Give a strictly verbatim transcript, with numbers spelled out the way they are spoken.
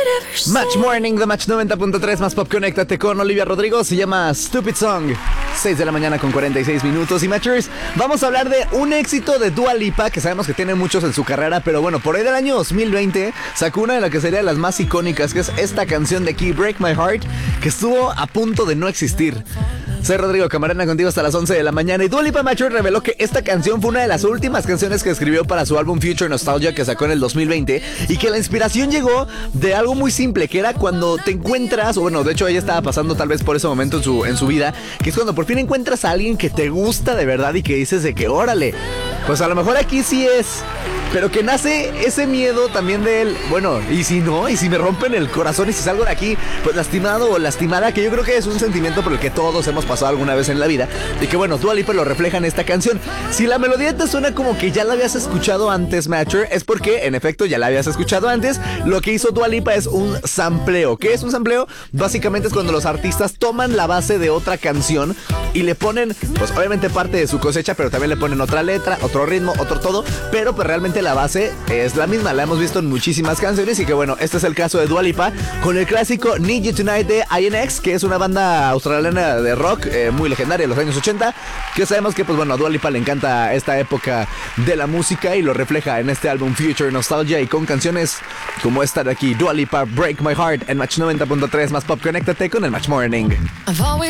Match Morning de Match noventa punto tres más Pop. Conéctate con Olivia Rodrigo. Se llama Stupid Song. seis de la mañana con cuarenta y seis minutos. Y Matchers, vamos a hablar de un éxito de Dua Lipa, que sabemos que tiene muchos en su carrera, pero bueno, por ahí del año dos mil veinte sacó una de las que sería las más icónicas, que es esta canción de aquí, Break My Heart, que estuvo a punto de no existir. Soy Rodrigo Camarena, contigo hasta las once de la mañana. Y Dua Lipa Matcher reveló que esta canción fue una de las últimas canciones que escribió para su álbum Future Nostalgia, que sacó en el dos mil veinte, y que la inspiración llegó de algo muy simple, que era cuando te encuentras, o bueno, de hecho ella estaba pasando tal vez por ese momento en su, en su vida, que es cuando por fin encuentras a alguien que te gusta de verdad y que dices de que órale, pues a lo mejor aquí sí es. Pero que nace ese miedo también de él. Bueno, y si no, y si me rompen el corazón y si salgo de aquí pues lastimado o lastimada, que yo creo que es un sentimiento por el que todos hemos pasado alguna vez en la vida. Y que bueno, Dua Lipa lo refleja en esta canción. Si la melodía te suena como que ya la habías escuchado antes, Matcher, es porque en efecto ya la habías escuchado antes. Lo que hizo Dua Lipa es un sampleo. ¿Qué es un sampleo? Básicamente es cuando los artistas toman la base de otra canción y le ponen, pues obviamente parte de su cosecha, pero también le ponen otra letra, otro ritmo, otro todo. Pero pues realmente la base es la misma, la hemos visto en muchísimas canciones. Y que bueno, este es el caso de Dua Lipa con el clásico Need You Tonight de I N X, que es una banda australiana de rock eh, muy legendaria de los años ochenta, que sabemos que pues bueno, a Dua Lipa le encanta esta época de la música y lo refleja en este álbum Future Nostalgia, y con canciones como esta de aquí, Dua Lipa, Break My Heart, en Match noventa punto tres más Pop. Conéctate con el Match Morning.